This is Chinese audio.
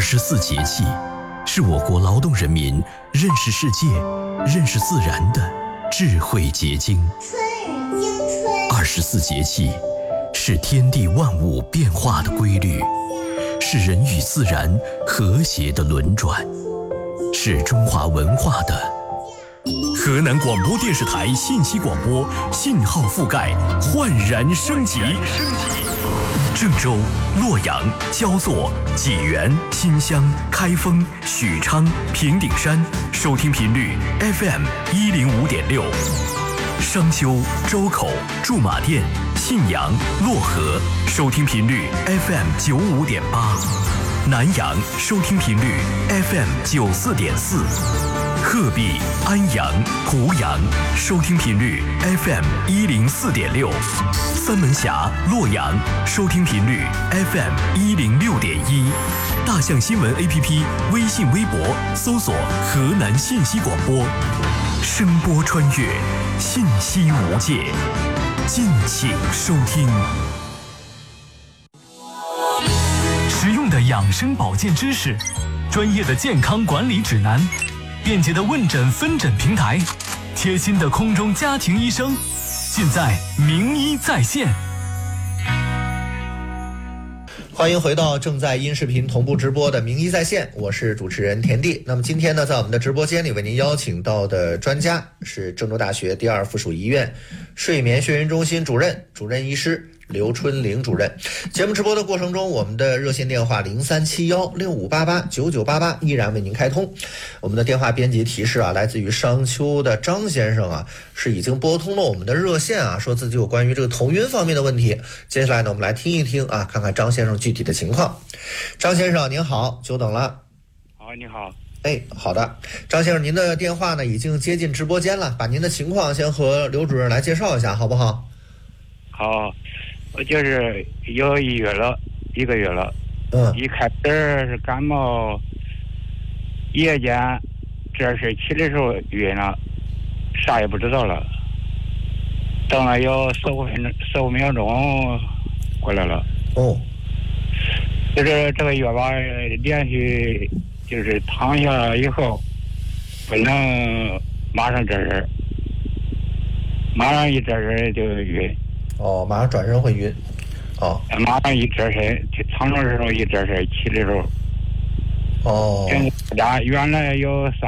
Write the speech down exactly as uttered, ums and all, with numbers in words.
十四节气是我国劳动人民认识世界、认识自然的智慧结晶。二十四节气是天地万物变化的规律，是人与自然和谐的轮转，是中华文化的。河南广播电视台信息广播信号覆盖焕然升级。郑州、洛阳、焦作、济源、新乡、开封、许昌、平顶山收听频率 F M 一零五点六，商丘、周口、驻马店、信阳、漯河收听频率 F M 九五点八，南阳收听频率 F M 九四点四，鹤壁、安阳、湖阳收听频率 F M 一零四点六，三门峡、洛阳收听频率 F M 一零六点一，大象新闻 A P P 微信微博搜索河南信息广播，声波穿越，信息无界，敬请收听。实用的养生保健知识，专业的健康管理指南，便捷的问诊分诊平台，贴心的空中家庭医生，尽在名医在线。 欢迎回到正在音视频同步直播的名医在线，我是主持人田地。那么今天呢，在我们的直播间里为您邀请到的专家是郑州大学第二附属医院睡眠眩晕中心主任主任医师刘春玲主任。节目直播的过程中，我们的热线电话零三七幺六五八八九九八八依然为您开通。我们的电话编辑提示啊，来自于商丘的张先生啊，是已经拨通了我们的热线啊，说自己有关于这个头晕方面的问题。接下来呢，我们来听一听啊，看看张先生具体的情况。张先生您好，久等了。 好，你好。 哎，好的，张先生，您的电话呢已经接进直播间了，把您的情况先和刘主任来介绍一下，好不好？ 好。我就是有一月了，一个月了。 嗯。 一开始是感冒，夜间这是起的时候晕了，啥也不知道了。等了有十五分钟、十五秒钟过来了。 哦。 就是这个月吧，连续就是躺下以后，不能马上这事，马上一这事就晕。 哦，马上转身会晕。哦， 马上一折身，躺着的时候一折身，起的时候。 哦。 原来有三